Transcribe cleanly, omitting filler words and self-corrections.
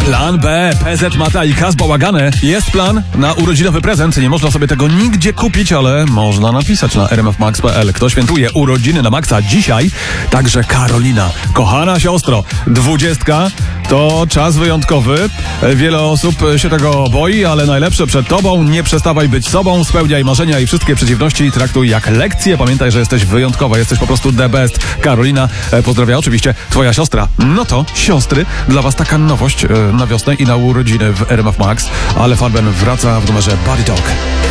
Plan B, PZ Mata i Kas bałagane. Jest plan na urodzinowy prezent. Nie można sobie tego nigdzie kupić, ale można napisać na rmfmax.pl. Kto świętuje urodziny na Maxa dzisiaj? Także Karolina. Kochana siostro, 20 to czas wyjątkowy. Wiele osób się tego boi, ale najlepsze przed tobą. Nie przestawaj być sobą, spełniaj marzenia i wszystkie przeciwności traktuj jak lekcje. Pamiętaj, że jesteś wyjątkowa, jesteś po prostu the best. Karolina, pozdrawia oczywiście twoja siostra. No to, siostry, dla was taka nowość na wiosnę i na urodziny w RMF Max, ale Farben wraca w numerze Body Talk.